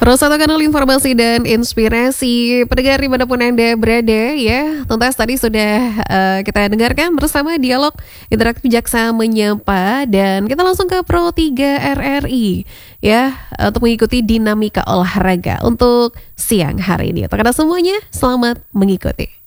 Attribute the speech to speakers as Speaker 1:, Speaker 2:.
Speaker 1: Terus satu kanal informasi dan inspirasi pendengar dimanapun Anda berada ya. Tuntas tadi sudah kita dengarkan bersama dialog interaktif Jaksa Menyapa. Dan kita langsung ke Pro 3 RRI ya, untuk mengikuti dinamika olahraga untuk siang hari ini. Untuk Anda semuanya, selamat mengikuti.